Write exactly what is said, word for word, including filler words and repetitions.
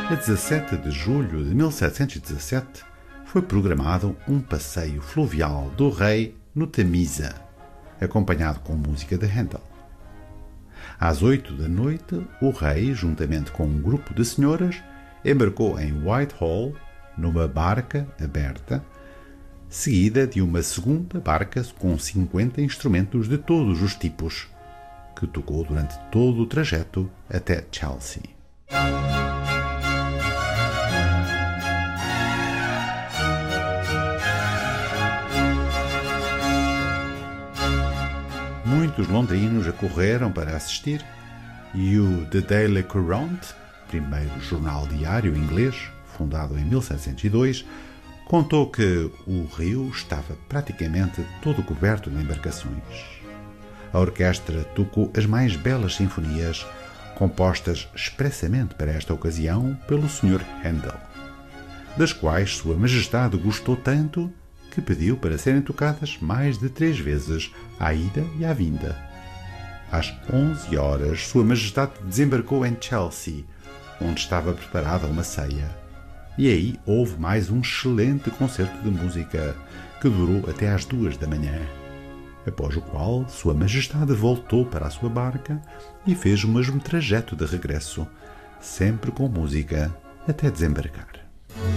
A dezassete de julho de mil setecentos e dezassete foi programado um passeio fluvial do rei no Tamisa, acompanhado com música de Handel. Às oito da noite, o rei, juntamente com um grupo de senhoras, embarcou em Whitehall numa barca aberta, seguida de uma segunda barca com cinquenta instrumentos de todos os tipos, que tocou durante todo o trajeto até Chelsea. Muitos londrinos acorreram para assistir e o The Daily Courant, primeiro jornal diário inglês, fundado em mil setecentos e dois, contou que o rio estava praticamente todo coberto de embarcações. A orquestra tocou as mais belas sinfonias, compostas expressamente para esta ocasião pelo senhor Handel, das quais Sua Majestade gostou tanto que pediu para serem tocadas mais de três vezes à ida e à vinda. Às onze horas, Sua Majestade desembarcou em Chelsea, onde estava preparada uma ceia. E aí houve mais um excelente concerto de música, que durou até às duas da manhã, após o qual Sua Majestade voltou para a sua barca e fez o mesmo trajeto de regresso, sempre com música, até desembarcar.